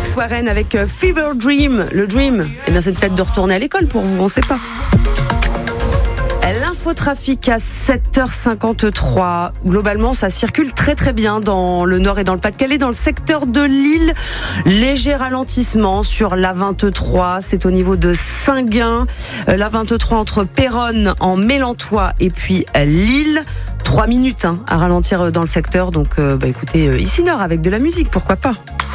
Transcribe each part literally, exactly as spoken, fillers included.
Alex Warren avec Fever Dream. Le Dream, eh bien, c'est peut-être de retourner à l'école pour vous, on ne sait pas. L'infotrafic à sept heures cinquante-trois. Globalement, ça circule très très bien dans le Nord et dans le Pas-de-Calais. Dans le secteur de Lille, léger ralentissement sur l'A vingt-trois. C'est au niveau de Saint-Guin. L'A vingt-trois entre Péronne en Mélantois et puis Lille. Trois minutes hein, à ralentir dans le secteur. Donc, euh, bah, écoutez, ici Nord avec de la musique, pourquoi pas.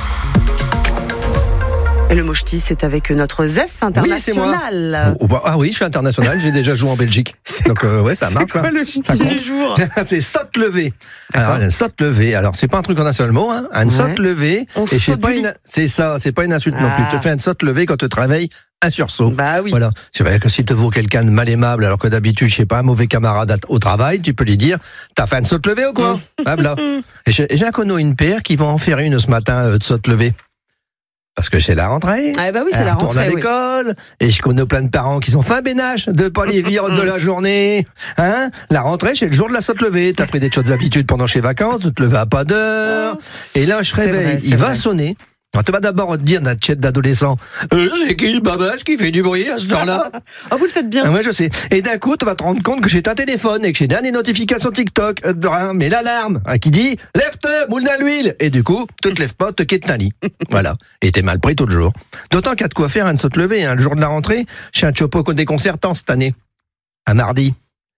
Et le Moch'ti, c'est avec notre Zef international. Oui, ah oui, je suis international, j'ai déjà joué en Belgique. C'est Donc, euh, ouais, ça marche. C'est quoi le ch'ti du jour? C'est saute levé. Alors, un saute levé. Alors, c'est pas un truc en un seul mot, hein. Un ouais. saute levé. On et c'est pas une... une, c'est ça, c'est pas une insulte ah. non plus. Tu te fais un saute levé quand tu travailles un sursaut. Bah oui. Voilà. C'est vrai que si te vaut quelqu'un de mal aimable, alors que d'habitude, je sais pas, un mauvais camarade au travail, tu peux lui dire, t'as fait un saute levé ou quoi? Ah, voilà. Et j'ai, j'ai un connu une paire qui va en faire une ce matin euh, de saute levé. Parce que c'est la rentrée. Ah bah oui, c'est elle la rentrée. à l'école. Oui. Et je connais plein de parents qui sont fin bénaches de pas les virer de la journée. Hein? La rentrée, c'est le jour de la saute levée. T'as pris des choses d'habitude pendant ces vacances, de te lever à pas d'heure. Et là, je réveille. Il va sonner. Alors, tu vas d'abord te dire d'un tchète d'adolescent, euh, c'est qui le babache qui fait du bruit à ce temps-là? Ah, vous le faites bien. Ah, moi, je sais. Et d'un coup, tu vas te rendre compte que j'ai ta téléphone et que j'ai des notifications TikTok, euh, mais l'alarme, hein, qui dit, lève-te, moule à l'huile. Et du coup, tu te lèves pas, te quittes un lit. Voilà. Et t'es mal pris tout le jour. D'autant qu'il y a de quoi faire, un saute lever, hein. Le jour de la rentrée, j'ai un chopo déconcertant cette année. Un mardi.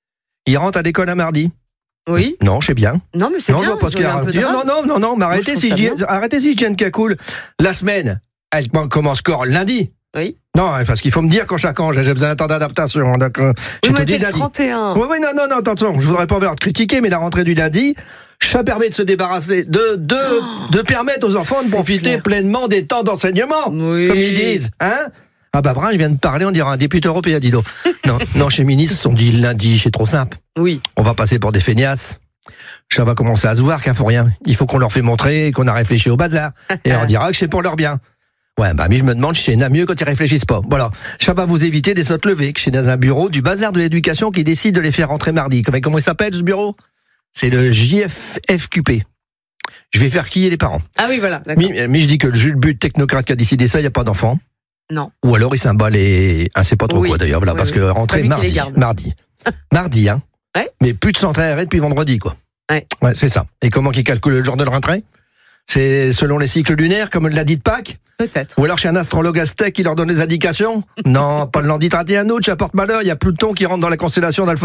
Il rentre à l'école un mardi. Oui. Non, je sais bien. Non, mais c'est non, bien. Je vois pas ce qu'il y a à dire. Non, non, non, non, mais arrêtez Moi, si je dis, arrêtez si je dis qu'à cool. La semaine, elle commence encore lundi. Oui. Non, parce qu'il faut me dire quand chaque an, j'ai besoin d'un temps d'adaptation. Donc, euh, oui, je te dis le lundi. trente et un. Oui, oui, non, non, non, attention, je voudrais pas avoir critiquer, mais la rentrée du lundi, ça permet de se débarrasser, de, de, oh, de permettre aux enfants de profiter clair. pleinement des temps d'enseignement. Oui. Comme ils disent, hein? Ah bah Brun, je viens de parler, on dirait un député européen, dis donc. non, non, chez ministres, ils se sont dit lundi, c'est trop simple. Oui. On va passer pour des feignasses. Ça va commencer à se voir qu'il faut rien. Il faut qu'on leur fait montrer qu'on a réfléchi au bazar. Et on dira que c'est pour leur bien. Ouais, bah, mais je me demande si c'est mieux quand ils réfléchissent pas. Voilà. Ça va vous éviter des sautes levées, que c'est dans un bureau du bazar de l'éducation qui décide de les faire rentrer mardi. Comment, comment il s'appelle, ce bureau? C'est le J F F Q P. Je vais faire qui les parents. Ah oui, voilà. D'accord. Mais, mais je dis que le Jules But technocrate qui a décidé ça, il n'y a pas d'enfant. Non. Ou alors il s'imballe et, ah, c'est pas trop oui. quoi d'ailleurs, voilà, oui, parce oui. que rentrer mardi. Mardi. Mardi, hein. Ouais. Mais plus de centre arrêt depuis vendredi, quoi. Ouais. ouais, c'est ça. Et comment qu'ils calculent le jour de rentrée? C'est selon les cycles lunaires, comme l'a dit de Pâques? Peut-être. Ou alors chez un astrologue aztèque qui leur donne les indications? Non, pas le lundi trente et un août, ça porte malheur, il y a Pluton qui rentre dans la constellation d'Alpha